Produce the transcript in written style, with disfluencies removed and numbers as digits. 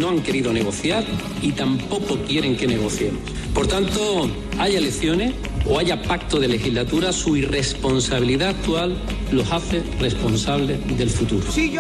no han querido negociar y tampoco quieren que negociemos. Por tanto, haya elecciones o haya pacto de legislatura, su irresponsabilidad actual los hace responsables del futuro.